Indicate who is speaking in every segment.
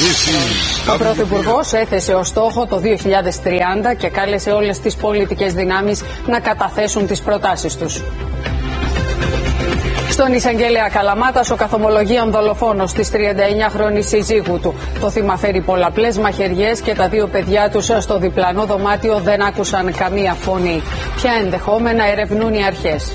Speaker 1: Ο Πρωθυπουργός έθεσε ως στόχο το 2030 και κάλεσε όλες τις πολιτικές δυνάμεις να καταθέσουν τις προτάσεις τους. Στον εισαγγελέα Καλαμάτας, ο καθομολογίων δολοφόνος της 39χρονης σύζυγου του. Το θύμα φέρει πολλαπλές μαχαιριές και τα δύο παιδιά τους στο διπλανό δωμάτιο δεν άκουσαν καμία φωνή. Ποια ενδεχόμενα ερευνούν οι αρχές.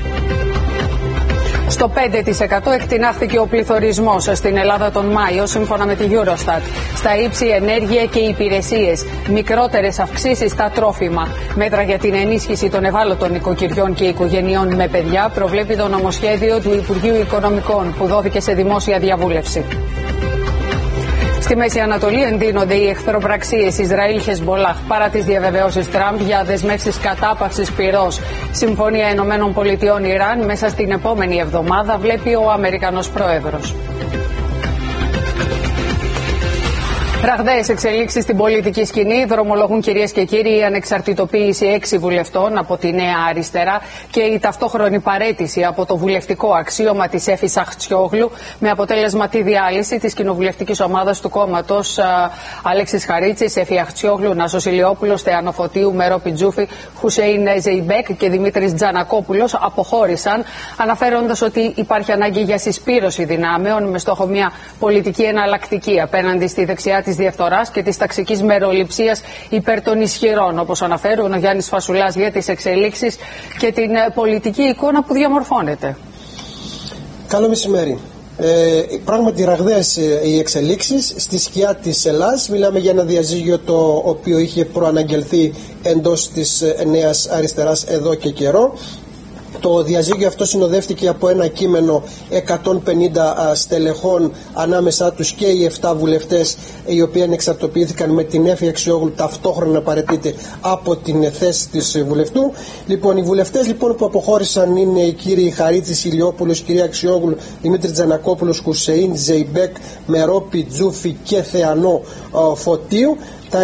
Speaker 1: Στο 5% εκτινάχθηκε ο πληθωρισμός στην Ελλάδα τον Μάιο, σύμφωνα με τη Eurostat. Στα ύψη ενέργεια και υπηρεσίες, μικρότερες αυξήσεις στα τρόφιμα. Μέτρα για την ενίσχυση των ευάλωτων νοικοκυριών και οικογενειών με παιδιά προβλέπει το νομοσχέδιο του Υπουργείου Οικονομικών, που δόθηκε σε δημόσια διαβούλευση. Στη Μέση Ανατολή εντείνονται οι εχθροπραξίες Ισραήλ-Χεσμολάχ παρά τις διαβεβαιώσεις Τραμπ για δεσμεύσεις κατάπαυσης πυρός. Συμφωνία ΗΠΑ-Ιράν μέσα στην επόμενη εβδομάδα, βλέπει ο Αμερικανός Πρόεδρος. Ραγδαίες εξελίξεις στην πολιτική σκηνή δρομολογούν, κυρίες και κύριοι, η ανεξαρτητοποίηση 6 βουλευτών από τη Νέα Αριστερά και η ταυτόχρονη παραίτηση από το βουλευτικό αξίωμα της Έφης Αχτσιόγλου, με αποτέλεσμα τη διάλυση της κοινοβουλευτικής ομάδας του κόμματος Αλέξης Χαρίτσης, Έφη Αχτσιόγλου, Νάσος Ηλιόπουλος, Θεάνο Φωτίου, Μέρο Πιτζούφη, Χουσέιν Ζεϊμπέκ και Δημήτρης Τζανακόπουλος αποχώρησαν, αναφέροντας ότι υπάρχει ανάγκη για συσπήρωση δυνάμεων με στόχο μια πολιτική εναλλακτική απέναντι στη δεξιά της διαφθοράς και της ταξικής μεροληψίας υπέρ των ισχυρών, όπως αναφέρουν ο Γιάννης Φασουλάς για τις εξελίξεις και την πολιτική εικόνα που διαμορφώνεται.
Speaker 2: Καλό μεσημέρι. Πράγματι ραγδαίες οι εξελίξεις στη σκιά της Ελλάδας. Μιλάμε για ένα διαζύγιο το οποίο είχε προαναγγελθεί εντός της Νέας Αριστεράς εδώ και καιρό. Το διαζύγιο αυτό συνοδεύτηκε από ένα κείμενο 150 στελεχών, ανάμεσά τους και οι 7 βουλευτές οι οποίοι ανεξαρτοποιήθηκαν, με την Έφη Αχτσιόγλου ταυτόχρονα παραιτείται από την θέση της βουλευτού. Λοιπόν, οι βουλευτές που αποχώρησαν είναι οι κύριοι Χαρίτσης, Ηλιόπουλος, κυρία Αχτσιόγλου, Δημήτρη Τζανακόπουλος, Χουσέιν Ζεϊμπέκ, Μερό Πιτζούφη και Θεανό Φωτίου. Τα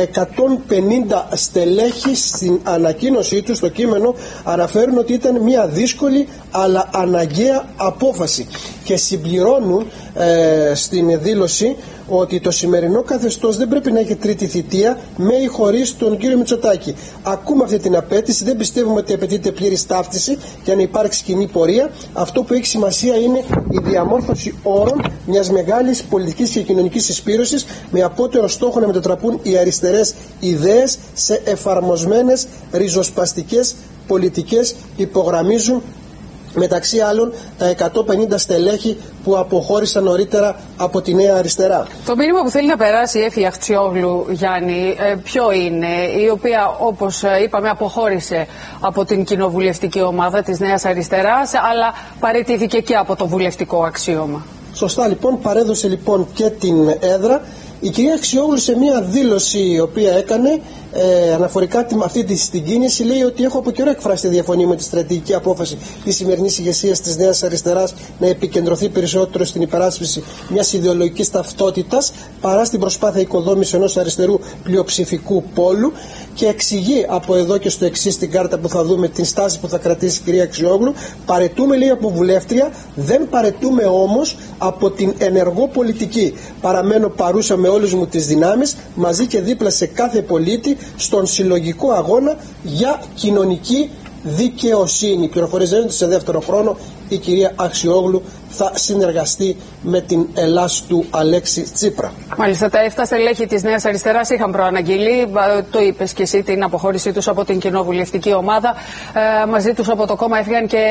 Speaker 2: 150 στελέχη στην ανακοίνωσή τους στο κείμενο αναφέρουν ότι ήταν μια δύσκολη αλλά αναγκαία απόφαση και συμπληρώνουν στην δήλωση ότι το σημερινό καθεστώς δεν πρέπει να έχει τρίτη θητεία με ή χωρίς τον κύριο Μητσοτάκη. Ακούμε αυτή την απέτηση, δεν πιστεύουμε ότι απαιτείται πλήρης ταύτιση για να υπάρξει κοινή πορεία. Αυτό που έχει σημασία είναι η διαμόρφωση όρων μιας μεγάλης πολιτικής και κοινωνικής συσπήρωσης, με απότερο στόχο να μετατραπούν οι αριστερές ιδέες σε εφαρμοσμένες ριζοσπαστικές πολιτικές, υπογραμμίζουν μεταξύ άλλων τα 150 στελέχη που αποχώρησαν νωρίτερα από τη Νέα Αριστερά.
Speaker 1: Το μήνυμα που θέλει να περάσει η Έφη Αχτσιόγλου, Γιάννη, ποιο είναι? Η οποία, όπως είπαμε, αποχώρησε από την κοινοβουλευτική ομάδα της Νέας Αριστεράς, αλλά παραιτήθηκε και από το βουλευτικό αξίωμα.
Speaker 2: Σωστά, λοιπόν, παρέδωσε και την έδρα. Η κυρία Αχτσιόγλου, σε μια δήλωση η οποία έκανε αναφορικά με αυτή την κίνηση, λέει ότι έχω από καιρό εκφράσει τη διαφωνία με τη στρατηγική απόφαση της σημερινής ηγεσίας της Νέας Αριστεράς να επικεντρωθεί περισσότερο στην υπεράσπιση μιας ιδεολογικής ταυτότητας παρά στην προσπάθεια οικοδόμησης ενός αριστερού πλειοψηφικού πόλου, και εξηγεί από εδώ και στο εξής στην κάρτα που θα δούμε την στάση που θα κρατήσει η κυρία Αχτσιόγλου. Παρετούμε, λέει, από βουλεύτρια, δεν παρετούμε όμως από την ενεργό πολιτική. Παραμένω παρούσα με όλες μου τις δυνάμεις, μαζί και δίπλα σε κάθε πολίτη, στον συλλογικό αγώνα για κοινωνική δικαιοσύνη. Πληροφορίζονται σε δεύτερο χρόνο η κυρία Αχτσιόγλου θα συνεργαστεί με την Ελλάς του Αλέξη Τσίπρα.
Speaker 1: Μάλιστα, τα 7 στελέχη της Νέας Αριστεράς είχαν προαναγγείλει, το είπες και εσύ, την αποχώρησή τους από την κοινοβουλευτική ομάδα. Μαζί τους από το κόμμα έφυγαν και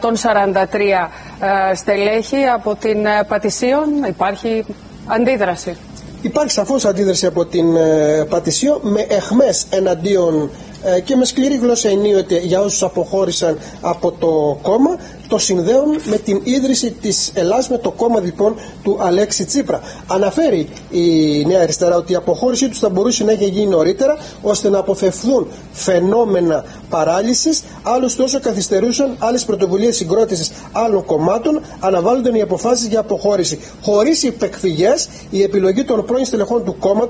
Speaker 1: 143 στελέχη από την Πατησίων. Υπάρχει αντίδραση?
Speaker 2: Υπάρχει σαφώς αντίδραση από την Πατησίων, με εχμές εναντίον και με σκληρή γλώσσα ενίοτε για όσους αποχώρησαν από το κόμμα. Το συνδέουν με την ίδρυση της Ελλάς, με το κόμμα λοιπόν του Αλέξη Τσίπρα. Αναφέρει η Νέα Αριστερά ότι η αποχώρησή τους θα μπορούσε να έχει γίνει νωρίτερα, ώστε να αποφευθούν φαινόμενα παράλυσης. Άλλωστε, όσο καθυστερούσαν άλλες πρωτοβουλίες συγκρότησης άλλων κομμάτων, αναβάλλονταν οι αποφάσεις για αποχώρηση. Χωρίς υπεκφυγές, η επιλογή των πρώην στελεχών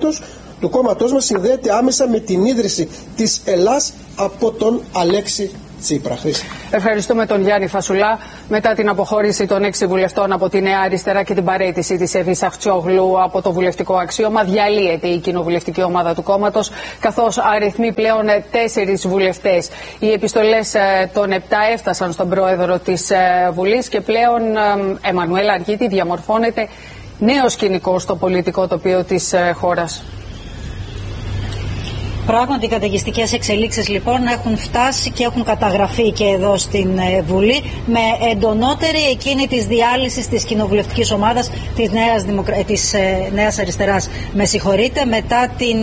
Speaker 2: του κόμματός μας συνδέεται άμεσα με την ίδρυση της Ελλάς από τον Αλέξη Τσίπρα.
Speaker 1: Ευχαριστούμε τον Γιάννη Φασουλά. Μετά την αποχώρηση των 6 βουλευτών από τη Νέα Αριστερά και την παραίτηση της Εύης Αχτσιόγλου από το βουλευτικό αξίωμα, διαλύεται η κοινοβουλευτική ομάδα του κόμματος, καθώς αριθμεί πλέον 4 βουλευτές. Οι επιστολές των 7 έφτασαν στον πρόεδρο της Βουλής και πλέον, Εμμανουέλα Αργίτη, διαμορφώνεται νέο σκηνικό στο πολιτικό τοπίο της χώρας.
Speaker 3: Πράγματι, οι καταιγιστικές εξελίξεις λοιπόν έχουν φτάσει και έχουν καταγραφεί και εδώ στην Βουλή, με εντονότερη εκείνη της διάλυσης της κοινοβουλευτικής ομάδας της Νέας Αριστεράς. Με συγχωρείτε, μετά την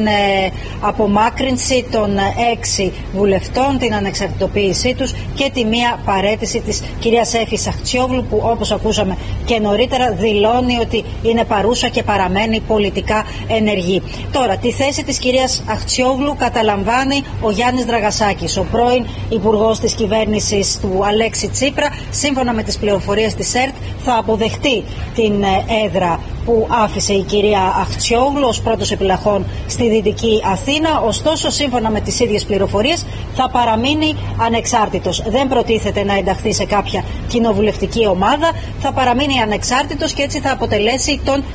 Speaker 3: απομάκρυνση των 6 βουλευτών, την ανεξαρτητοποίησή τους και τη μία παραίτηση της κυρίας Εύης Αχτσιόγλου, που όπως ακούσαμε και νωρίτερα δηλώνει ότι είναι παρούσα και παραμένει πολιτικά ενεργή. Τώρα, τη θέση της κυρίας Αχτσιόγλου καταλαμβάνει ο Γιάννης Δραγασάκης, ο πρώην υπουργός της κυβέρνησης του Αλέξη Τσίπρα. Σύμφωνα με τις πληροφορίες της ΕΡΤ, θα αποδεχτεί την έδρα που άφησε η κυρία Αχτσιόγλου ως πρώτος επιλαχών στη Δυτική Αθήνα. Ωστόσο, σύμφωνα με τις ίδιες πληροφορίες, θα παραμείνει ανεξάρτητος. Δεν προτίθεται να ενταχθεί σε κάποια κοινοβουλευτική ομάδα. Θα παραμείνει ανεξάρτητος και έτσι θα αποτελέσει τον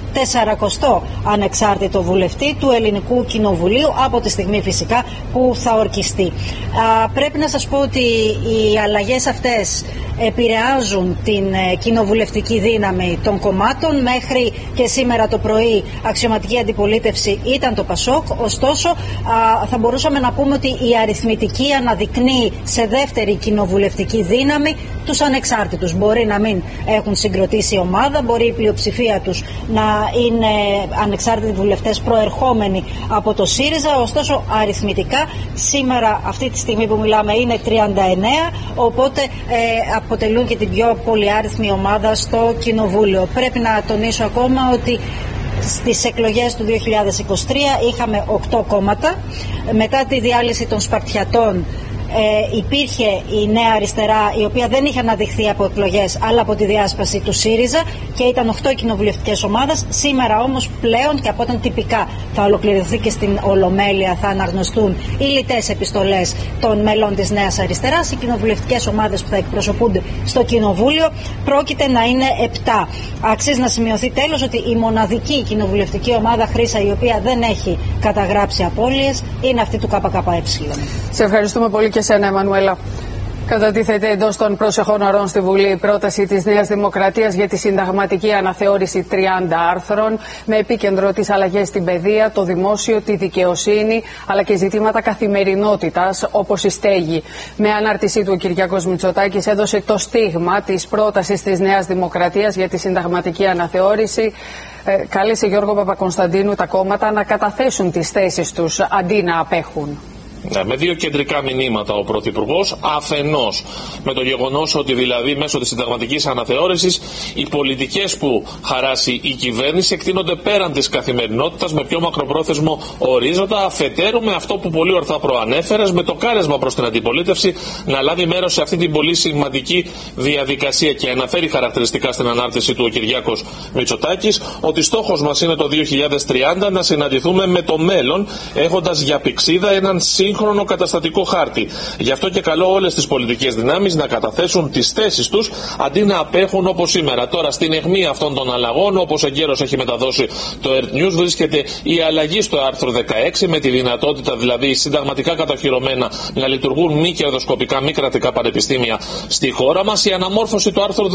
Speaker 3: 40ο ανεξάρτητο βουλευτή του Ελληνικού Κοινοβουλίου, από τη στιγμή φυσικά που θα ορκιστεί. Πρέπει να σας πω ότι οι αλλαγές αυτές επηρεάζουν την κοινοβουλευτική δύναμη των κομμάτων. Μέχρι και σήμερα το πρωί αξιωματική αντιπολίτευση ήταν το ΠΑΣΟΚ. Ωστόσο, θα μπορούσαμε να πούμε ότι η αριθμητική αναδεικνύει σε δεύτερη κοινοβουλευτική δύναμη τους ανεξάρτητους. Μπορεί να μην έχουν συγκροτήσει ομάδα, μπορεί η πλειοψηφία τους να είναι ανεξάρτητοι βουλευτές προερχόμενοι από το ΣΥΡΙΖΑ. Ωστόσο, αριθμητικά σήμερα, αυτή τη στιγμή που μιλάμε, είναι 39, οπότε αποτελούν και την πιο πολυάριθμη ομάδα στο Κοινοβούλιο. Πρέπει να τονίσω ακόμα ότι στις εκλογές του 2023 είχαμε 8 κόμματα. Μετά τη διάλυση των Σπαρτιατών υπήρχε η Νέα Αριστερά, η οποία δεν είχε αναδειχθεί από εκλογές αλλά από τη διάσπαση του ΣΥΡΙΖΑ, και ήταν 8 κοινοβουλευτικές ομάδες. Σήμερα όμως πλέον, και από όταν τυπικά θα ολοκληρωθεί και στην Ολομέλεια θα αναγνωστούν οι λιτές επιστολές των μελών της Νέας Αριστεράς, οι κοινοβουλευτικές ομάδες που θα εκπροσωπούνται στο Κοινοβούλιο πρόκειται να είναι 7. Αξίζει να σημειωθεί τέλος ότι η μοναδική κοινοβουλευτική ομάδα, Χρύσα, η οποία δεν έχει καταγράψει απώλειες, είναι αυτή του ΚΚΕ.
Speaker 1: Σε ευχαριστούμε πολύ και εσένα, Εμμανουέλα. Κατατίθεται εντός των προσεχών ωρών στη Βουλή η πρόταση της Νέας Δημοκρατίας για τη συνταγματική αναθεώρηση 30 άρθρων, με επίκεντρο τις αλλαγές στην παιδεία, το δημόσιο, τη δικαιοσύνη, αλλά και ζητήματα καθημερινότητας, όπως η στέγη. Με ανάρτησή του, ο Κυριάκος Μητσοτάκης έδωσε το στίγμα της πρότασης της Νέας Δημοκρατίας για τη συνταγματική αναθεώρηση. Κάλεσε, Γιώργο Παπακωνσταντίνου, τα κόμματα να καταθέσουν τις θέσεις τους αντί να απέχουν.
Speaker 4: Με δύο κεντρικά μηνύματα ο Πρωθυπουργός. Αφενός με το γεγονός ότι δηλαδή μέσω της συνταγματικής αναθεώρησης οι πολιτικές που χαράσει η κυβέρνηση εκτείνονται πέραν της καθημερινότητας με πιο μακροπρόθεσμο ορίζοντα. Αφετέρου, με αυτό που πολύ ορθά προανέφερες, με το κάλεσμα προς την αντιπολίτευση να λάβει μέρος σε αυτή την πολύ σημαντική διαδικασία. Και αναφέρει χαρακτηριστικά στην ανάρτηση του ο Κυριάκος Μητσοτάκης ότι στόχος μας είναι το 2030 να συναντηθούμε με το μέλλον, έχοντας για πηξίδα έναν σύγχρονο καταστατικό χάρτη. Γι' αυτό και καλώ όλες τις πολιτικές δυνάμεις να καταθέσουν τις θέσεις τους αντί να απέχουν όπως σήμερα. Τώρα, στην αιχμή αυτών των αλλαγών, όπως εγκαίρως έχει μεταδώσει το Earth News, βρίσκεται η αλλαγή στο άρθρο 16, με τη δυνατότητα δηλαδή συνταγματικά κατοχυρωμένα να λειτουργούν μη κερδοσκοπικά, μη κρατικά πανεπιστήμια στη χώρα μας. Η αναμόρφωση του άρθρου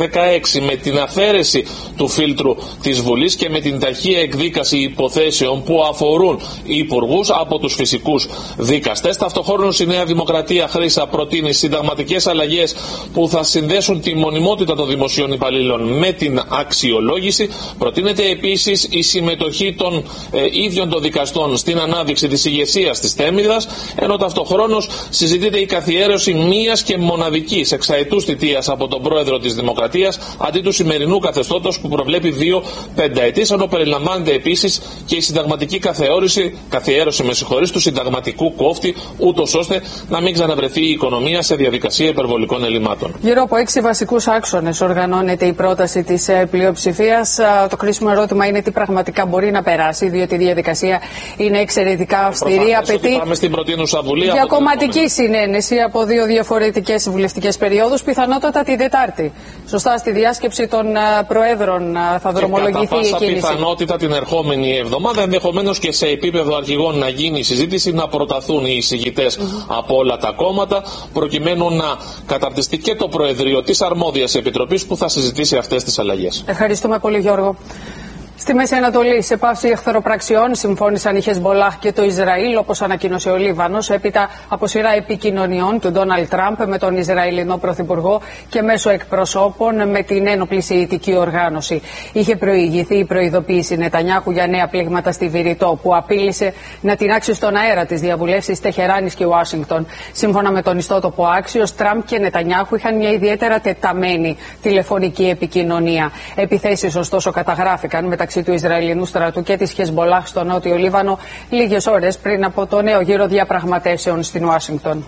Speaker 4: 16 με την αφαίρεση του φίλτρου της Βουλής και με την ταχεία εκδίκαση υποθέσεων που αφορούν υπουργούς από τους φυσικούς δικαστές. Ταυτοχρόνως η Νέα Δημοκρατία, Χρύσα, προτείνει συνταγματικές αλλαγές που θα συνδέσουν τη μονιμότητα των δημοσίων υπαλλήλων με την αξιολόγηση. Προτείνεται επίσης η συμμετοχή των ίδιων των δικαστών στην ανάδειξη της ηγεσίας της Θέμηδας, ενώ ταυτοχρόνως συζητείται η καθιέρωση μίας και μοναδικής εξαετούς θητείας από τον πρόεδρο της Δημοκρατίας αντί του σημερινού καθεστώτος που προβλέπει 2 πενταετής, ενώ περιλαμβάνεται επίσης και η συνταγματική καθιέρωση του συνταγματικού κόφτη, ούτως ώστε να μην ξαναβρεθεί η οικονομία σε διαδικασία υπερβολικών ελλημάτων.
Speaker 1: Γύρω από 6 βασικούς άξονες οργανώνεται η πρόταση της πλειοψηφίας. Το κρίσιμο ερώτημα είναι τι πραγματικά μπορεί να περάσει, διότι η διαδικασία είναι εξαιρετικά αυστηρή. Απαιτεί διακομματική συνένεση από 2 διαφορετικές βουλευτικές περιόδους, πιθανότατα την Τετάρτη. Σωστά, στη διάσκεψη των Προέδρων θα δρομολογηθεί η κίνηση.
Speaker 4: Κατά πάσα πιθανότητα την ερχόμενη εβδομάδα, ενδεχομένως και σε επίπεδο αρχηγών, να γίνει η συζήτηση, να προταθούν οι εισηγητές από όλα τα κόμματα, προκειμένου να καταρτιστεί και το Προεδρείο της αρμόδιας επιτροπής που θα συζητήσει αυτές τις αλλαγές.
Speaker 1: Ευχαριστούμε πολύ, Γιώργο. Στη Μέση Ανατολή, σε πάυση εχθροπραξιών, συμφώνησαν η Χεσμπολάχ και το Ισραήλ, όπως ανακοίνωσε ο Λίβανος, έπειτα από σειρά επικοινωνιών του Ντόναλντ Τραμπ με τον Ισραηλινό Πρωθυπουργό και μέσω εκπροσώπων με την ένοπλη σιητική οργάνωση. Είχε προηγηθεί η προειδοποίηση Νετανιάχου για νέα πλήγματα στη Βηρητό, που απείλησε να τινάξει στον αέρα τις διαβουλεύσεις Τεχεράνης και Ουάσιγκτον. Σύμφωνα με τον ιστότοπο Άξιος, Τραμπ και Νετανιάχου είχαν μια ιδιαίτερα τεταμένη τηλεφωνική επικοινωνία. Επιθέσεις, ωστόσο, καταγράφηκαν μεταξύ του Ισραηλινού στρατού και της Χεσμπολάχ στο νότιο Λίβανο λίγες ώρες πριν από το νέο γύρο διαπραγματεύσεων στην Ουάσιγκτον.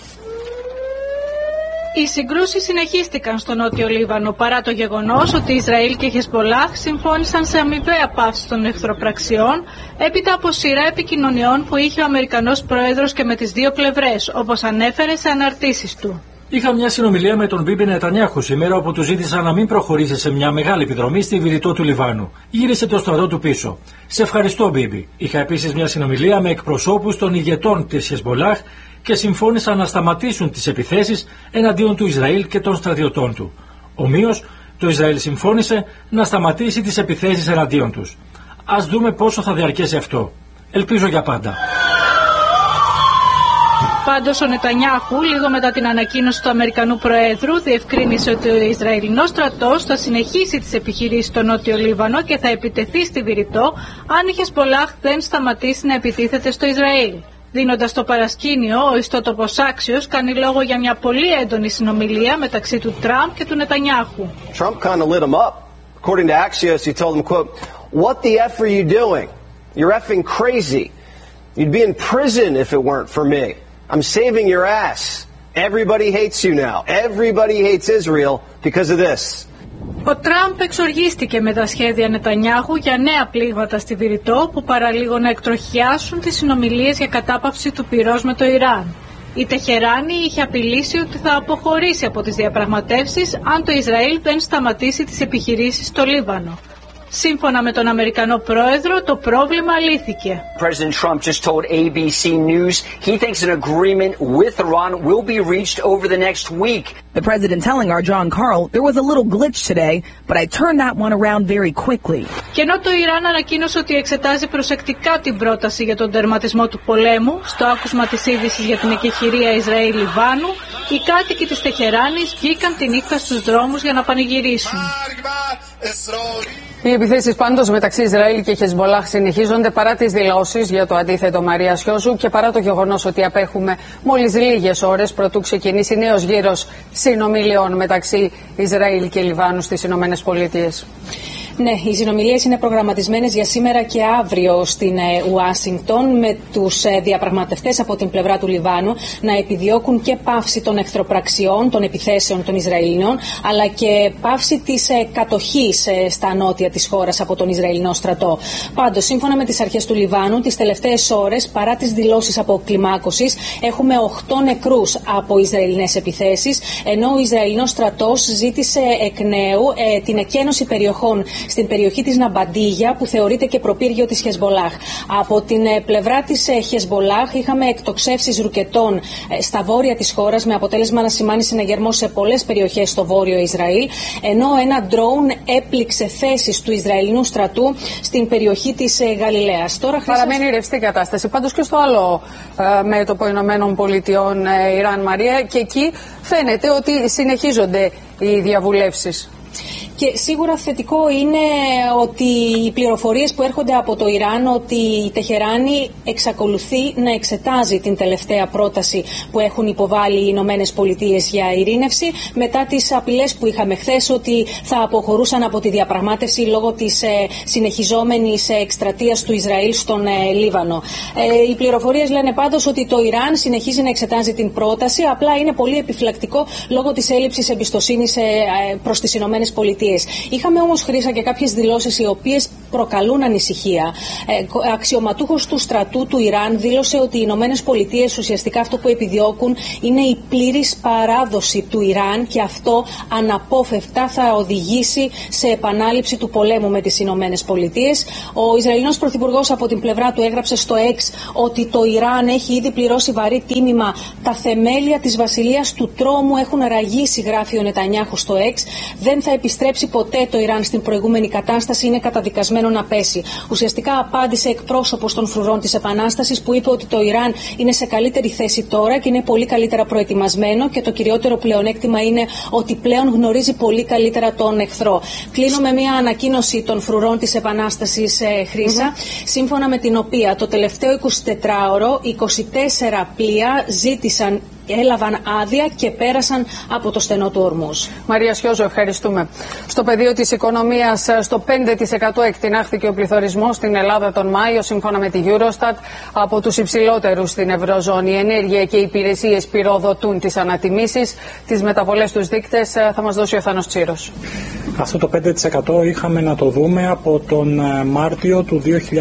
Speaker 5: Οι συγκρούσεις συνεχίστηκαν στο νότιο Λίβανο παρά το γεγονός ότι Ισραήλ και Χεσμπολάχ συμφώνησαν σε αμοιβαία πάυση των εχθροπραξιών έπειτα από σειρά επικοινωνιών που είχε ο Αμερικανός Πρόεδρος και με τις δύο πλευρές, όπως ανέφερε σε αναρτήσεις του.
Speaker 6: Είχα μια συνομιλία με τον Μπίμπι Νετανιάχου σήμερα, όπου του ζήτησα να μην προχωρήσει σε μια μεγάλη επιδρομή στη Βηρητό του Λιβάνου. Γύρισε το στρατό του πίσω. Σε ευχαριστώ, Μπίμπι. Είχα επίσης μια συνομιλία με εκπροσώπους των ηγετών της Χεσμπολάχ και συμφώνησαν να σταματήσουν τις επιθέσεις εναντίον του Ισραήλ και των στρατιωτών του. Ομοίως, το Ισραήλ συμφώνησε να σταματήσει τις επιθέσεις εναντίον τους. Ας δούμε πόσο θα διαρκέσει αυτό. Ελπίζω για πάντα.
Speaker 5: Πάντως, ο Νετανιάχου, λίγο μετά την ανακοίνωση του Αμερικανού Προέδρου, διευκρίνησε ότι ο Ισραηλινός στρατός θα συνεχίσει τις επιχειρήσεις στο νότιο Λίβανο και θα επιτεθεί στη Βηρητό αν η Χεσμπολάχ δεν σταματήσει να επιτίθεται στο Ισραήλ. Δίνοντας το παρασκήνιο, ο ιστότοπος Άξιος κάνει λόγο για μια πολύ έντονη συνομιλία μεταξύ του Τραμπ και του Νετανιάχου.
Speaker 7: Trump kind of lit him up. According to Axios, he told him, quote, "What the F are you doing? You're effing crazy. You'd be in prison if it weren't for me. I'm saving your ass. Everybody hates you now. Everybody hates Israel because of this."
Speaker 5: Ο Τραμπ εξοργίστηκε με τα σχέδια Νετανιάχου για νέα πλήγματα στη Βηρητό που παραλίγο να εκτροχιάσουν τις συνομιλίες για κατάπαυση του πυρός με το Ιράν. Η Τεχεράνη είχε απειλήσει ότι θα αποχωρήσει από τις διαπραγματεύσεις αν το Ισραήλ δεν σταματήσει τις επιχειρήσεις στο Λίβανο. Σύμφωνα με τον Αμερικανό Πρόεδρο, το πρόβλημα λύθηκε.
Speaker 8: President Trump just told ABC News he thinks an agreement with Iran will be reached over the next week.
Speaker 9: The president telling our John Carl there was a little glitch today, but I turned that one around very quickly.
Speaker 5: Και ενώ το Ιράν ανακοίνωσε ότι εξετάζει προσεκτικά την πρόταση για τον τερματισμό του πολέμου, στο άκουσμα της είδησης για την εκεχηρία Ισραήλ-Λιβάνου, οι κάτοικοι της Τεχεράνης βγήκαν τη νύχτα στους δρόμους για να πανηγυρίσουν.
Speaker 1: Οι επιθέσεις πάντως μεταξύ Ισραήλ και Χεσμπολάχ συνεχίζονται παρά τις δηλώσεις για το αντίθετο Μαρία Σιώσου και παρά το γεγονός ότι απέχουμε μόλις λίγες ώρες προτού ξεκινήσει νέος γύρος συνομιλιών μεταξύ Ισραήλ και Λιβάνου στις Ηνωμένες Πολιτείες.
Speaker 10: Ναι, οι συνομιλίες είναι προγραμματισμένες για σήμερα και αύριο στην Ουάσιγκτον, με τους διαπραγματευτές από την πλευρά του Λιβάνου να επιδιώκουν και πάυση των εχθροπραξιών, των επιθέσεων των Ισραηλινών, αλλά και πάυση της κατοχής στα νότια της χώρας από τον Ισραηλινό στρατό. Πάντως, σύμφωνα με τις αρχές του Λιβάνου, τις τελευταίες ώρες, παρά τις δηλώσεις αποκλιμάκωσης, έχουμε 8 νεκρούς από Ισραηλινές επιθέσεις, ενώ ο Ισραηλινός στρατός ζήτησε εκ νέου την εκένωση περιοχών στην περιοχή της Ναμπαντίγια, που θεωρείται και προπύργιο της Χεσμπολάχ. Από την πλευρά της Χεσμπολάχ είχαμε εκτοξεύσεις ρουκετών στα βόρεια της χώρας, με αποτέλεσμα να σημάνει συναγερμό σε πολλές περιοχές στο βόρειο Ισραήλ, ενώ ένα ντρόουν έπληξε θέσεις του Ισραηλινού στρατού στην περιοχή της Γαλιλαίας.
Speaker 1: Παραμένει ρευστή κατάσταση πάντως και στο άλλο μέτωπο Ηνωμένων Πολιτειών, Ιράν, Μαρία, και εκεί φαίνεται ότι συνεχίζονται οι διαβουλεύσεις.
Speaker 10: Και σίγουρα θετικό είναι ότι οι πληροφορίες που έρχονται από το Ιράν ότι η Τεχεράνη εξακολουθεί να εξετάζει την τελευταία πρόταση που έχουν υποβάλει οι Ηνωμένες Πολιτείες για ειρήνευση, μετά τις απειλές που είχαμε χθες ότι θα αποχωρούσαν από τη διαπραγμάτευση λόγω της συνεχιζόμενης εκστρατείας του Ισραήλ στον Λίβανο. Οι πληροφορίες λένε πάντως ότι το Ιράν συνεχίζει να εξετάζει την πρόταση, απλά είναι πολύ επιφυλακτικό λόγω της έλλειψης εμπιστοσύνης προς τις Ηνωμένες Πολιτείες. Είχαμε όμως, Χρύσα, και κάποιες δηλώσεις οι οποίες προκαλούν ανησυχία. Αξιωματούχος του στρατού του Ιράν δήλωσε ότι οι Ηνωμένες Πολιτείες ουσιαστικά αυτό που επιδιώκουν είναι η πλήρης παράδοση του Ιράν και αυτό αναπόφευκτα θα οδηγήσει σε επανάληψη του πολέμου με τις Ηνωμένες Πολιτείες. Ο Ισραηλινός Πρωθυπουργός από την πλευρά του έγραψε στο X ότι το Ιράν έχει ήδη πληρώσει βαρύ τίμημα. Τα θεμέλια της βασιλείας του τρόμου έχουν ραγίσει, γράφει ο Νετανιάχου στο X. Δεν θα επιστρέψει ποτέ το Ιράν στην προηγούμενη κατάσταση, είναι καταδικασμένο να πέσει. Ουσιαστικά απάντησε εκπρόσωπος των φρουρών της Επανάστασης που είπε ότι το Ιράν είναι σε καλύτερη θέση τώρα και είναι πολύ καλύτερα προετοιμασμένο και το κυριότερο πλεονέκτημα είναι ότι πλέον γνωρίζει πολύ καλύτερα τον εχθρό. Κλείνω με μια ανακοίνωση των φρουρών της Επανάστασης, Χρύσα, σύμφωνα με την οποία το τελευταίο 24ωρο 24 πλοία έλαβαν άδεια και πέρασαν από το στενό του Ορμούζ.
Speaker 1: Μαρία Σιώζο, ευχαριστούμε. Στο πεδίο της οικονομίας, στο 5% εκτινάχθηκε ο πληθωρισμός στην Ελλάδα τον Μάιο, σύμφωνα με τη Eurostat, από τους υψηλότερους στην Ευρωζώνη. Η ενέργεια και οι υπηρεσίες πυροδοτούν τις ανατιμήσεις. Τις μεταβολές στους δείκτες θα μας δώσει ο Θάνος Τσίρος.
Speaker 11: Αυτό το 5% είχαμε να το δούμε από τον Μάρτιο του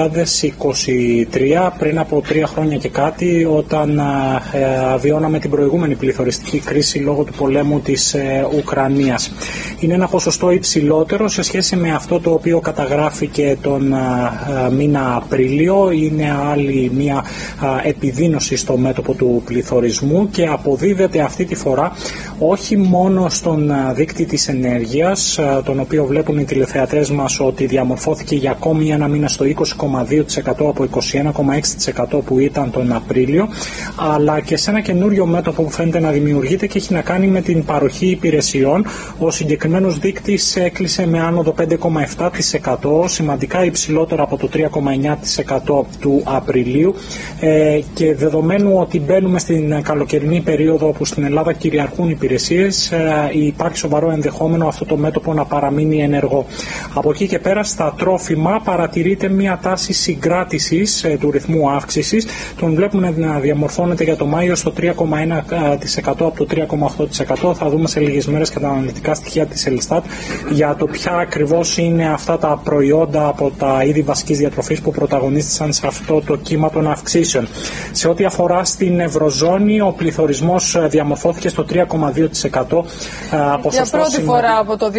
Speaker 11: 2023, πριν από 3 χρόνια και κάτι, όταν βιώναμε την προηγούμενη πληθωριστική κρίση λόγω του πολέμου της Ουκρανίας. Είναι ένα ποσοστό υψηλότερο σε σχέση με αυτό το οποίο καταγράφηκε τον μήνα Απρίλιο. Είναι άλλη μια επιδείνωση στο μέτωπο του πληθωρισμού και αποδίδεται αυτή τη φορά όχι μόνο στον δείκτη της ενέργειας, τον οποίο βλέπουν οι τηλεθεατές μας ότι διαμορφώθηκε για ακόμη ένα μήνα στο 20,2% από 21,6% που ήταν τον Απρίλιο, αλλά και σε ένα καινούριο μέτωπο που φαίνεται να δημιουργείται και έχει να κάνει με την παροχή υπηρεσιών. Ο συγκεκριμένος δείκτης έκλεισε με άνοδο 5,7%, σημαντικά υψηλότερο από το 3,9% του Απριλίου, και δεδομένου ότι μπαίνουμε στην καλοκαιρινή περίοδο όπου στην Ελλάδα κυριαρχούν υπηρεσίες, υπάρχει σοβαρό ενδεχόμενο αυτό το μέτωπο να παραμείνει ενεργό. Από εκεί και πέρα στα τρόφιμα παρατηρείται μια τάση συγκράτησης του ρυθμού αύξησης. Τον βλέπουμε να διαμορφώνεται για το Μάιο στο 3,1% από το 3,8%. Θα δούμε σε λίγες μέρες και τα αναλυτικά στοιχεία της Ελστάτ για το ποια ακριβώς είναι αυτά τα προϊόντα από τα είδη βασικής διατροφής που πρωταγωνίστησαν σε αυτό το κύμα των αυξήσεων. Σε ό,τι αφορά στην Ευρωζώνη, ο πληθωρισμός διαμορφώθηκε στο 3,2%.
Speaker 1: Για πρώτη φορά από το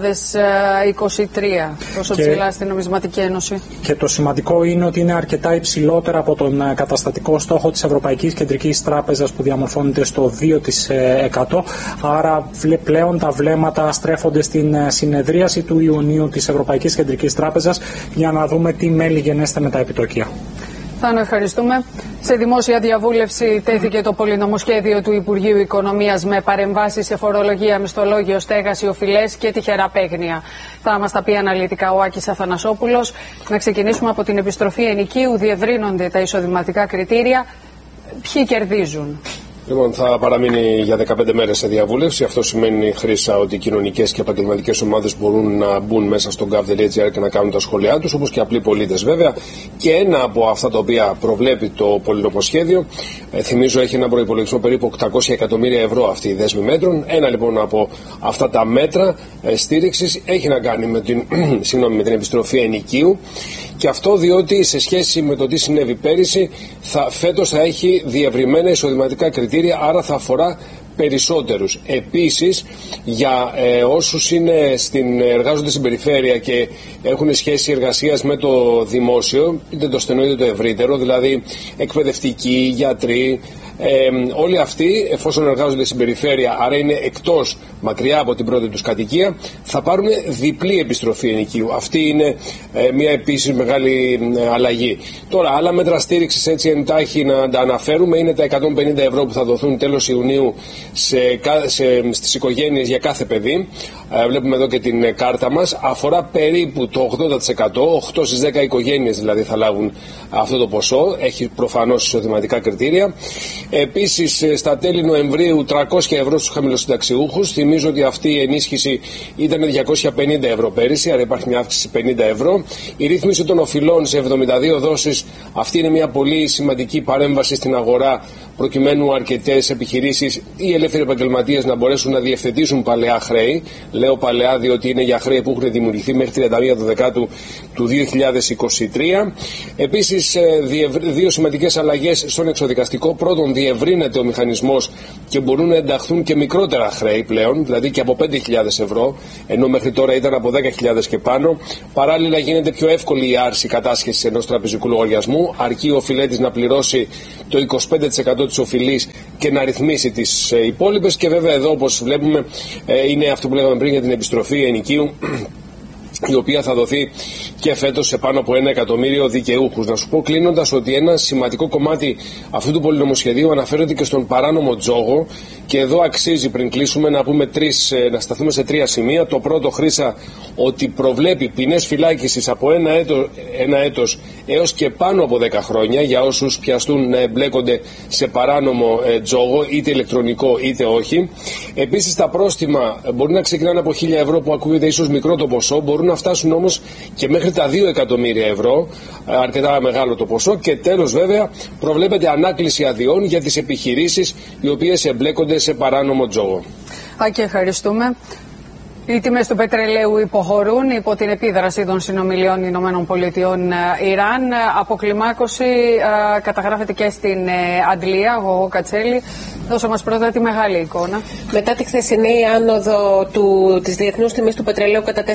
Speaker 1: 2023, τόσο ψηλά στην Νομισματική Ένωση.
Speaker 11: Και το σημαντικό είναι ότι είναι αρκετά υψηλότερα από τον καταστατικό στόχο της Ευρωπαϊκής Κεντρικής Τράπεζας που διαμορφώνεται στο 2%. Άρα πλέον τα βλέμματα στρέφονται στην συνεδρίαση του Ιουνίου της Ευρωπαϊκής Κεντρικής Τράπεζας για να δούμε τι μέλη γενέστε με τα επιτόκια.
Speaker 1: Θάνο, ευχαριστούμε. Σε δημόσια διαβούλευση τέθηκε το πολυνομοσχέδιο του Υπουργείου Οικονομίας με παρεμβάσεις σε φορολογία, μισθολόγιο, στέγαση, οφειλές και τυχερά παίγνια. Θα μας τα πει αναλυτικά ο Άκης Αθανασόπουλος. Να ξεκινήσουμε από την επιστροφή ενοικίου. Διευρύνονται τα εισοδηματικά κριτήρια. Ποιοι κερδίζουν?
Speaker 12: Λοιπόν, θα παραμείνει για 15 μέρες σε διαβούλευση. Αυτό σημαίνει, Χρύσα, ότι οι κοινωνικές και επαγγελματικές ομάδες μπορούν να μπουν μέσα στο gov.gr και να κάνουν τα σχόλιά τους, όπως και απλοί πολίτες βέβαια. Και ένα από αυτά τα οποία προβλέπει το πολυνομοσχέδιο, θυμίζω, έχει ένα προϋπολογισμό περίπου 800 εκατομμύρια ευρώ αυτή η δέσμη μέτρων. Ένα λοιπόν από αυτά τα μέτρα στήριξης έχει να κάνει με την επιστροφή ενοικίου. Και αυτό διότι σε σχέση με το τι συνέβη πέρυσι, φέτος θα έχει διευρυμένα εισοδηματικά κριτήρια, άρα θα αφορά περισσότερους. Επίσης, για όσους εργάζονται στην περιφέρεια και έχουν σχέση εργασίας με το δημόσιο, είτε το στενό είτε το ευρύτερο, δηλαδή εκπαιδευτικοί, γιατροί, Όλοι αυτοί, εφόσον εργάζονται στην περιφέρεια, άρα είναι εκτός, μακριά από την πρώτη τους κατοικία, θα πάρουν διπλή επιστροφή ενοικίου. Αυτή είναι μια επίσης μεγάλη αλλαγή. Τώρα, άλλα μέτρα στήριξης, έτσι εντάχει να τα αναφέρουμε, είναι τα 150 ευρώ που θα δοθούν τέλος Ιουνίου στις οικογένειες για κάθε παιδί. Βλέπουμε εδώ και την κάρτα μας. Αφορά περίπου το 80%, 8 στις 10 οικογένειες δηλαδή θα λάβουν αυτό το ποσό. Έχει προφανώς εισοδηματικά κριτήρια. Επίσης, στα τέλη Νοεμβρίου 300 ευρώ στους χαμηλοσυνταξιούχους. Θυμίζω ότι αυτή η ενίσχυση ήταν 250 ευρώ πέρυσι, άρα υπάρχει μια αύξηση 50 ευρώ. Η ρύθμιση των οφειλών σε 72 δόσεις, αυτή είναι μια πολύ σημαντική παρέμβαση στην αγορά, προκειμένου αρκετές επιχειρήσεις ή ελεύθεροι επαγγελματίες να μπορέσουν να διευθετήσουν παλαιά χρέη. Λέω παλαιά διότι είναι για χρέη που έχουν δημιουργηθεί μέχρι 31 Δεκάτου του 2023. Επίσης, δύο σημαντικές αλλαγές στον εξοδικαστικό. Πρώτον, διευρύνεται ο μηχανισμός και μπορούν να ενταχθούν και μικρότερα χρέη πλέον, δηλαδή και από 5.000 ευρώ, ενώ μέχρι τώρα ήταν από 10.000 και πάνω. Παράλληλα, γίνεται πιο εύκολη η άρση κατάσχεσης ενός τραπεζικού λογαριασμού, αρκεί ο οφειλέτης να πληρώσει το 25% της οφειλής και να ρυθμίσει τις υπόλοιπες. Και βέβαια εδώ, όπως βλέπουμε, είναι αυτό που λέγαμε πριν για την επιστροφή ενοικίου, η οποία θα δοθεί και φέτος σε πάνω από 1 εκατομμύριο δικαιούχους. Να σου πω κλείνοντας ότι ένα σημαντικό κομμάτι αυτού του πολυνομοσχεδίου αναφέρεται και στον παράνομο τζόγο, και εδώ αξίζει πριν κλείσουμε να σταθούμε σε 3 σημεία. Το πρώτο, Χρύσα, ότι προβλέπει ποινές φυλάκισης από 1 έτος έως και πάνω από 10 χρόνια για όσους πιαστούν να εμπλέκονται σε παράνομο τζόγο, είτε ηλεκτρονικό είτε όχι. Επίσης, τα πρόστιμα μπορεί να ξεκινάνε από 1.000 ευρώ, που ακούγεται ίσως μικρό το ποσό, μπορούν να φτάσουν όμως και μέχρι τα 2 εκατομμύρια ευρώ, αρκετά μεγάλο το ποσό. Και τέλος, βέβαια, προβλέπεται ανάκληση αδειών για τις επιχειρήσεις οι οποίες εμπλέκονται σε παράνομο τζόγο.
Speaker 1: Άκη, ευχαριστούμε. Οι τιμές του πετρελαίου υποχωρούν υπό την επίδραση των συνομιλιών ΗΠΑ-Ιράν. Αποκλιμάκωση καταγράφεται και στην Αντλία. Γογό Κατσέλη, δώσε μας πρώτα τη μεγάλη εικόνα.
Speaker 13: Μετά τη χθεσινή άνοδο της διεθνούς τιμής του πετρελαίου κατά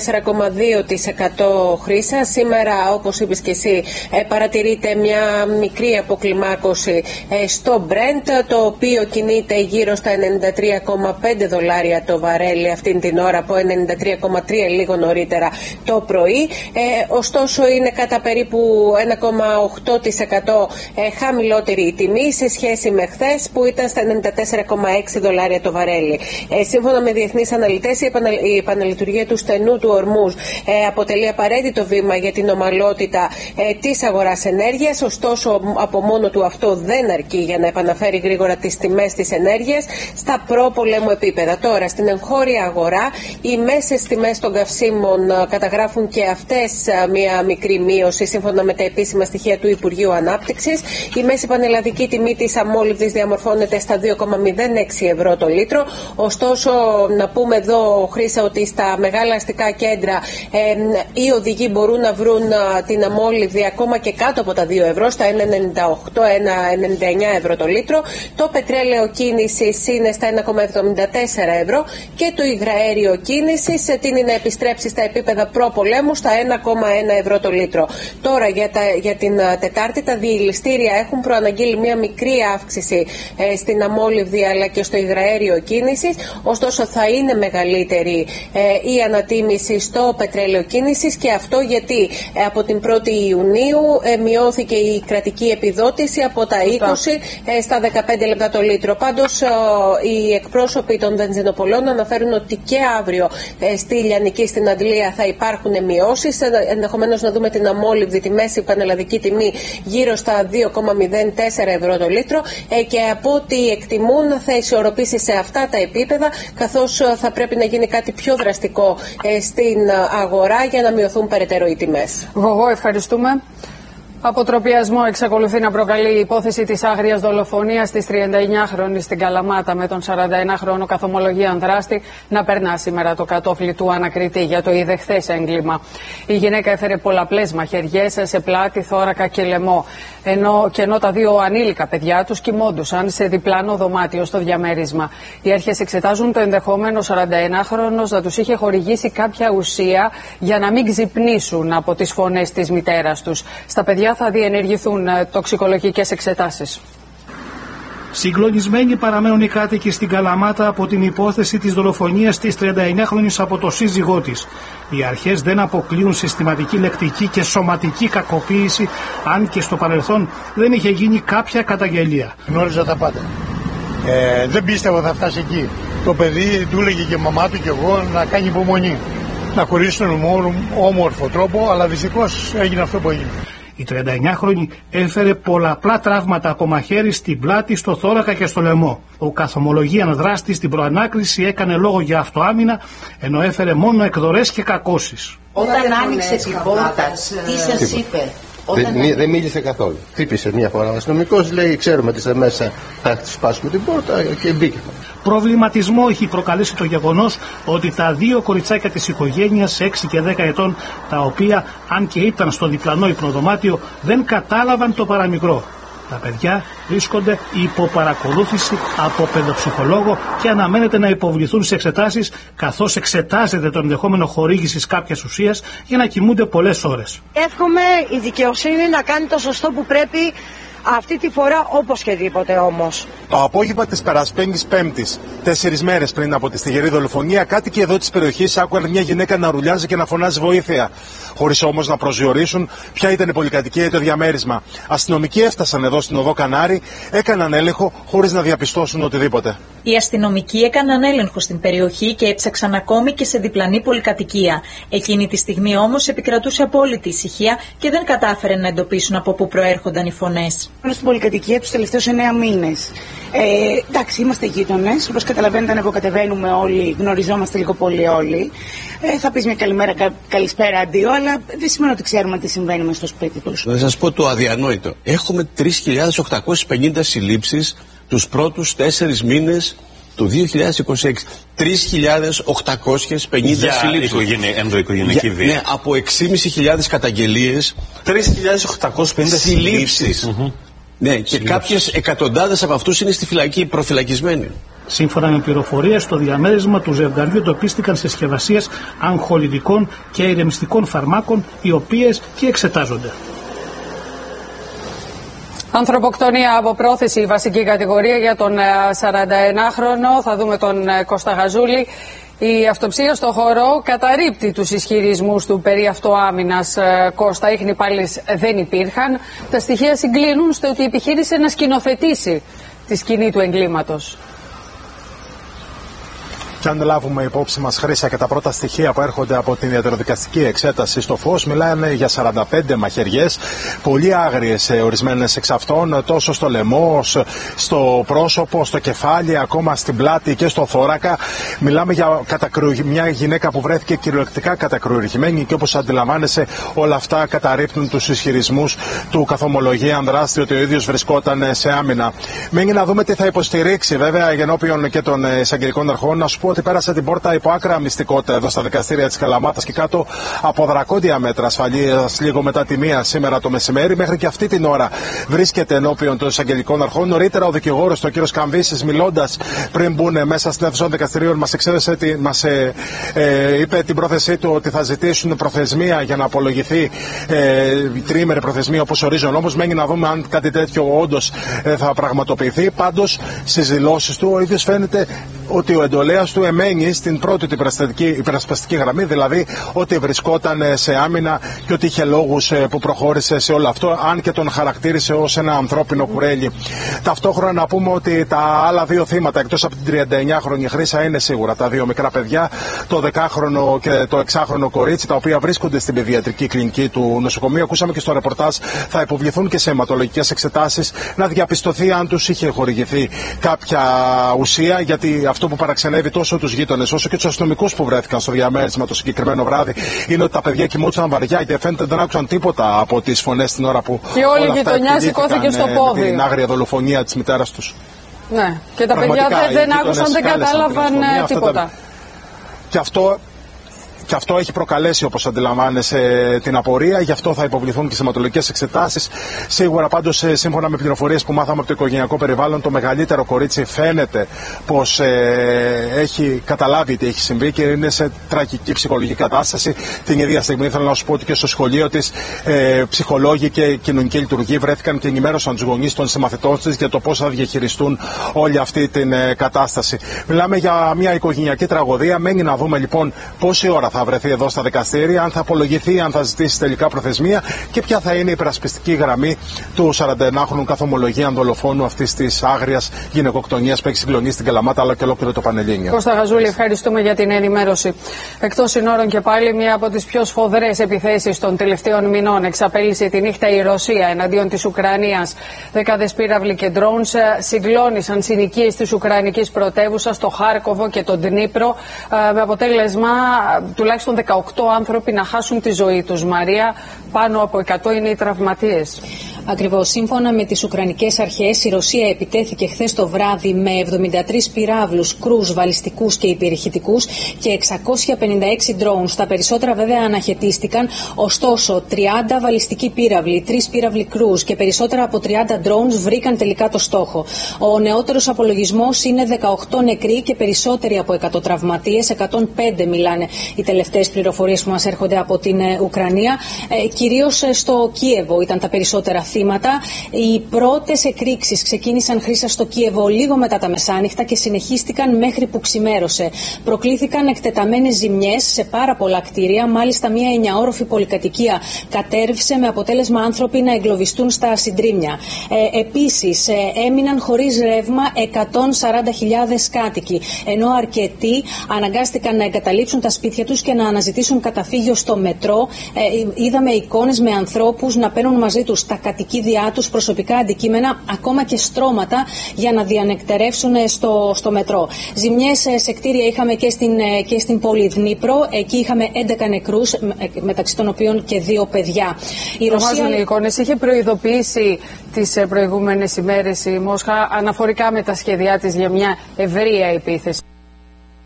Speaker 13: 4,2% Χρύσα, σήμερα, όπως είπες και εσύ, παρατηρείται μια μικρή αποκλιμάκωση στο Brent, το οποίο κινείται γύρω στα $93,5 το βαρέλι αυτήν την ώρα, από 93,3 λίγο νωρίτερα το πρωί. Ωστόσο, είναι κατά περίπου 1,8% χαμηλότερη η τιμή σε σχέση με χθες, που ήταν στα $94,6 το βαρέλι. Σύμφωνα με διεθνείς αναλυτές, η επαναλειτουργία του στενού του Ορμούζ αποτελεί απαραίτητο βήμα για την ομαλότητα της αγοράς ενέργειας. Ωστόσο, από μόνο του αυτό δεν αρκεί για να επαναφέρει γρήγορα τις τιμές της ενέργειας στα προπολέμου επίπεδα. Τώρα, στην εγχώρια αγορά, οι μέσες τιμές των καυσίμων καταγράφουν και αυτές μια μικρή μείωση, σύμφωνα με τα επίσημα στοιχεία του Υπουργείου Ανάπτυξης. Η μέση πανελλαδική τιμή της αμόλυβδης διαμορφώνεται στα 2,06 ευρώ το λίτρο. Ωστόσο, να πούμε εδώ, Χρύσα, ότι στα μεγάλα αστικά κέντρα οι οδηγοί μπορούν να βρουν την αμόλυβδη ακόμα και κάτω από τα 2 ευρώ, στα 1,98-1,99 ευρώ το λίτρο. Το πετρέλαιο κίνησης είναι στα 1,74 ευρώ και το υγραέριο κίνησης τείνει να επιστρέψει στα επίπεδα προπολέμου, στα 1,1 ευρώ το λίτρο. Τώρα, για την Τετάρτη, τα διελιστήρια έχουν προαναγγείλει μια μικρή αύξηση στην αμόλυβδη αλλά και στο υγραέριο κίνησης. Ωστόσο, θα είναι μεγαλύτερη η ανατίμηση στο πετρέλαιο κίνησης, και αυτό γιατί από την 1η Ιουνίου μειώθηκε η κρατική επιδότηση από τα 20 στα 15 λεπτά το λίτρο. Πάντως, οι εκπρόσωποι των βενζινοπολών αναφέρουν ότι και αύριο στη Λιανική, στην Αντλία, θα υπάρχουν μειώσεις. Ενδεχομένως να δούμε την αμόλυβδη, τη μέση πανελλαδική τιμή, γύρω στα 2,04 ευρώ το λίτρο, και από ό,τι εκτιμούν θα ισορροπήσει σε αυτά τα επίπεδα, καθώς θα πρέπει να γίνει κάτι πιο δραστικό στην αγορά για να μειωθούν περαιτέρω οι τιμές.
Speaker 1: Γογό, ευχαριστούμε. Αποτροπιασμό εξακολουθεί να προκαλεί η υπόθεση της άγριας δολοφονίας της 39χρονης στην Καλαμάτα, με τον 41χρονο καθομολογίαν δράστη να περνά σήμερα το κατόφλι του ανακριτή για το είδε χθες έγκλημα. Η γυναίκα έφερε πολλαπλές μαχαιριές σε πλάτη, θώρακα και λαιμό, ενώ τα 2 ανήλικα παιδιά τους κοιμόντουσαν σε διπλάνο δωμάτιο στο διαμέρισμα. Οι αρχές εξετάζουν το ενδεχόμενο 41χρονος να τους είχε χορηγήσει κάποια ουσία για να μην ξυπνήσουν από τις φωνές της μητέρας τους. Στα παιδιά θα διενεργηθούν τοξικολογικές εξετάσεις.
Speaker 14: Συγκλονισμένοι παραμένουν οι κάτοικοι στην Καλαμάτα από την υπόθεση της δολοφονίας της 39χρονης από το σύζυγό της. Οι αρχές δεν αποκλείουν συστηματική λεκτική και σωματική κακοποίηση, αν και στο παρελθόν δεν είχε γίνει κάποια καταγγελία.
Speaker 15: Γνώριζα τα πάντα. Δεν πίστευα θα φτάσει εκεί. Το παιδί του έλεγε και η μαμά του και εγώ να κάνει υπομονή. Να χωρίσουν με όμορφο τρόπο, αλλά δυστυχώς έγινε αυτό που έγινε.
Speaker 14: Η 39χρονη έφερε πολλαπλά τραύματα από μαχαίρι στην πλάτη, στο θώρακα και στο λαιμό. Ο καθομολογίαν δράστης στην προανάκριση έκανε λόγο για αυτοάμυνα, ενώ έφερε μόνο εκδορές και κακώσεις.
Speaker 16: Όταν άνοιξε την πόρτα, τι σας είπε?
Speaker 17: Δεν μίλησε καθόλου. Χτύπησε μια φορά ο αστυνομικός, λέει: ξέρουμε ότι είστε μέσα, θα σπάσουμε την πόρτα, και μπήκε.
Speaker 14: Προβληματισμό έχει προκαλέσει το γεγονός ότι τα δύο κοριτσάκια της οικογένειας, 6 και 10 ετών, τα οποία αν και ήταν στο διπλανό υπνοδωμάτιο, δεν κατάλαβαν το παραμικρό. Τα παιδιά βρίσκονται υπό παρακολούθηση από παιδοψυχολόγο και αναμένεται να υποβληθούν σε εξετάσεις, καθώς εξετάζεται το ενδεχόμενο χορήγησης κάποιας ουσίας για να κοιμούνται πολλές ώρες.
Speaker 18: Εύχομαι η δικαιοσύνη να κάνει το σωστό που πρέπει αυτή τη φορά, οπωσδήποτε όμως.
Speaker 19: Το απόγευμα της περασμένης Πέμπτης, 4 μέρες πριν από τη στιγερή δολοφονία, κάτοικοι εδώ της περιοχής άκουγαν μια γυναίκα να ρουλιάζει και να φωνάζει βοήθεια, χωρίς όμως να προσδιορίσουν ποια ήταν η πολυκατοικία ή το διαμέρισμα. Αστυνομικοί έφτασαν εδώ στην οδό Κανάρη, έκαναν έλεγχο χωρίς να διαπιστώσουν οτιδήποτε.
Speaker 20: Οι αστυνομικοί έκαναν έλεγχο στην περιοχή και έψαξαν ακόμη και σε διπλανή πολυκατοικία. Εκείνη τη στιγμή όμως επικρατούσε απόλυτη ησυχία και δεν κατάφεραν να εντοπίσουν από πού προέρχονταν οι φωνές.
Speaker 21: Στην πολυκατοικία τους τελευταίους 9 μήνες. Εντάξει, είμαστε γείτονες. Όπως καταλαβαίνετε, ανεβοκατεβαίνουμε όλοι, γνωριζόμαστε λίγο πολύ όλοι. Θα πεις μια καλημέρα, καλησπέρα, αντίο, αλλά δεν σημαίνει ότι ξέρουμε τι συμβαίνει μες στο σπίτι τους.
Speaker 22: Θα σας πω το αδιανόητο. Έχουμε 3.850 συλλήψεις τους πρώτους 4 μήνες του 2026. 3.850 συλλήψεις.
Speaker 23: Ενδοοικογενειακή βία.
Speaker 22: Ναι, από 6.500 καταγγελίες.
Speaker 23: 3.850 συλλήψεις.
Speaker 22: Ναι, και κάποιες εκατοντάδες από αυτούς είναι στη φυλακή, προφυλακισμένοι.
Speaker 14: Σύμφωνα με πληροφορίες, στο διαμέρισμα του ζευγαριού εντοπίστηκαν συσκευασίες αγχολητικών και ηρεμιστικών φαρμάκων, οι οποίες και εξετάζονται.
Speaker 1: Ανθρωποκτονία από πρόθεση, η βασική κατηγορία για τον 41χρονο. Θα δούμε τον Κώστα Γαζούλη. Η αυτοψία στο χώρο καταρρίπτει τους ισχυρισμούς του περί αυτοάμυνας. Κώστα, ίχνη πάλις δεν υπήρχαν. Τα στοιχεία συγκλίνουν στο ότι επιχείρησε να σκηνοθετήσει τη σκηνή του εγκλήματος.
Speaker 19: Και αν λάβουμε υπόψη μας, Χρύσα, και τα πρώτα στοιχεία που έρχονται από την ιατροδικαστική εξέταση στο φως, μιλάνε για 45 μαχαιριές, πολύ άγριες ορισμένες εξ αυτών, τόσο στο λαιμό, στο πρόσωπο, στο κεφάλι, ακόμα στην πλάτη και στο θώρακα. Μιλάμε για μια γυναίκα που βρέθηκε κυριολεκτικά κατακρουεργημένη και, όπως αντιλαμβάνεσαι, όλα αυτά καταρρίπτουν τους ισχυρισμούς του καθομολογία δράστη ότι ο ίδιος βρισκόταν σε άμυνα. Μένει να δούμε τι θα υποστηρίξει, βέβαια, ενώπιον και των εισαγγελικών αρχών. Να σου πω ότι πέρασε την πόρτα υπό άκρα μυστικότητα εδώ στα δικαστήρια της Καλαμάτας και κάτω από δρακόντια μέτρα ασφαλείας λίγο μετά τη 1 σήμερα το μεσημέρι. Μέχρι και αυτή την ώρα βρίσκεται ενώπιον των εισαγγελικών αρχών. Νωρίτερα ο δικηγόρος, ο κ. Καμβίσης, μιλώντας πριν μπουν μέσα στην αίθουσα των δικαστηρίων, μας είπε την πρόθεσή του ότι θα ζητήσουν προθεσμία για να απολογηθεί, τριήμερη προθεσμία όπως ορίζει ο νόμος. Μένει να δούμε αν κάτι τέτοιο όντως θα πραγματοποιηθεί. Πάντως, στις δηλώσεις του, ο ίδιος φαίνεται ότι ο εντολέας του εμένει στην πρώτη του υπερασπιστική γραμμή, δηλαδή ότι βρισκόταν σε άμυνα και ότι είχε λόγους που προχώρησε σε όλο αυτό, αν και τον χαρακτήρισε ως ένα ανθρώπινο κουρέλι. Ταυτόχρονα να πούμε ότι τα άλλα δύο θύματα, εκτός από την 39χρονη Χρύσα, είναι σίγουρα τα δύο μικρά παιδιά, το 10χρονο και το 6χρονο κορίτσι, τα οποία βρίσκονται στην παιδιατρική κλινική του νοσοκομείου. Ακούσαμε και στο ρεπορτάζ, θα υποβληθούν και σε αιματολογικές εξετάσεις να διαπιστωθεί αν τους είχε χορηγηθεί κάποια ουσία, γιατί αυτό που παραξενεύει τόσο τους γείτονες όσο και τους αστυνομικούς που βρέθηκαν στο διαμέρισμα το συγκεκριμένο βράδυ είναι ότι τα παιδιά κοιμούνταν βαριά και φαίνεται δεν άκουσαν τίποτα από τις φωνές την ώρα που
Speaker 1: και όλη η γειτονιά σηκώθηκε στο πόδι.
Speaker 19: Την άγρια δολοφονία της μητέρας τους.
Speaker 1: Ναι, και τα παιδιά δεν άκουσαν, δεν κατάλαβαν τίποτα.
Speaker 19: Και αυτό Και αυτό έχει προκαλέσει, όπως αντιλαμβάνεσαι, την απορία. Γι' αυτό θα υποβληθούν και σηματολογικές εξετάσεις. Σίγουρα πάντως, σύμφωνα με πληροφορίες που μάθαμε από το οικογενειακό περιβάλλον, το μεγαλύτερο κορίτσι φαίνεται πως έχει καταλάβει τι έχει συμβεί και είναι σε τραγική ψυχολογική κατάσταση. Την ίδια στιγμή ήθελα να σου πω ότι και στο σχολείο της ψυχολόγοι και κοινωνικοί λειτουργοί βρέθηκαν και ενημέρωσαν τους γονείς των συμμαθητών της για το πώς θα διαχειριστούν όλη αυτή την κατάσταση. Μιλάμε για μια οικογενειακή τραγωδία. Μένει να δούμε λοιπόν πόση ώρα θα βρεθεί εδώ στα δικαστήρια, αν θα απολογηθεί, αν θα ζητήσει τελικά προθεσμία και ποια θα είναι η υπερασπιστική γραμμή του 41χρονου καθομολογίαν δολοφόνου αυτής της άγριας γυναικοκτονίας που έχει συγκλονίσει την Καλαμάτα αλλά και ολόκληρο το Πανελλήνιο.
Speaker 1: Κώστα Γαζούλη, ευχαριστούμε για την ενημέρωση. Εκτός συνόρων και πάλι, μία από τις πιο σφοδρές επιθέσεις των τελευταίων μηνών εξαπέλυσε τη νύχτα η Ρωσία εναντίον της Ουκρανίας. Δεκάδες πύραυλοι και ντρόουνς συγκλώνησαν συνοικίες της Ουκρανικής πρωτεύουσας στο Χάρκοβο και τον Ντνίπρο, με αποτέλεσμα τουλάχιστον 18 άνθρωποι να χάσουν τη ζωή τους. Μαρία, πάνω από 100 είναι οι τραυματίες.
Speaker 10: Ακριβώς. Σύμφωνα με τις Ουκρανικές αρχές, η Ρωσία επιτέθηκε χθες το βράδυ με 73 πυράβλους, κρούς, βαλιστικούς και υπερηχητικούς και 656 ντρόουνς. Τα περισσότερα βέβαια αναχαιτίστηκαν, ωστόσο 30 βαλιστικοί πύραυλοι, 3 πύραυλοι κρούς και περισσότερα από 30 ντρόουνς βρήκαν τελικά το στόχο. Ο νεότερος απολογισμός είναι 18 νεκροί και περισσότεροι από 100 τραυματίες, 105 μιλάνε οι τελευταίες πληροφορίες που μας έρχονται από την Ουκρανία. Κυρίως στο Κίεβο ήταν τα περισσότερα θύματα. Οι πρώτες εκρήξεις ξεκίνησαν, Χρύσα, στο Κίεβο λίγο μετά τα μεσάνυχτα και συνεχίστηκαν μέχρι που ξημέρωσε. Προκλήθηκαν εκτεταμένες ζημιές σε πάρα πολλά κτίρια. Μάλιστα, μια 9όροφη πολυκατοικία κατέρευσε με αποτέλεσμα άνθρωποι να εγκλωβιστούν στα συντρίμμια. Επίσης, έμειναν χωρίς ρεύμα 140.000 κάτοικοι, ενώ αρκετοί αναγκάστηκαν να εγκαταλείψουν τα σπίτια τους και να αναζητήσουν καταφύγιο στο μετρό. Είδαμε εικόνες με ανθρώπους να παίρνουν μαζί τους τα κατοικίδια τους, προσωπικά αντικείμενα, ακόμα και στρώματα για να διανεκτερεύσουν στο μετρό. Ζημιές σε κτίρια είχαμε και στην πόλη Δνίπρο. Εκεί είχαμε 11 νεκρούς, μεταξύ των οποίων και 2 παιδιά.
Speaker 1: Η Ρωσία, οι εικόνες, είχε προειδοποιήσει τις προηγούμενες ημέρες η Μόσχα αναφορικά με τα σχέδιά της για μια ευρεία επίθεση.